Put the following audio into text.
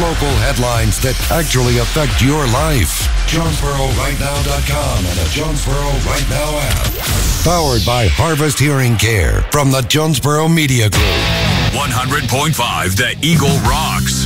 Local headlines that actually affect your life. JonesboroRightNow.com and the Jonesboro Right Now app. Powered by Harvest Hearing Care from the Jonesboro Media Group. 100.5 The Eagle rocks.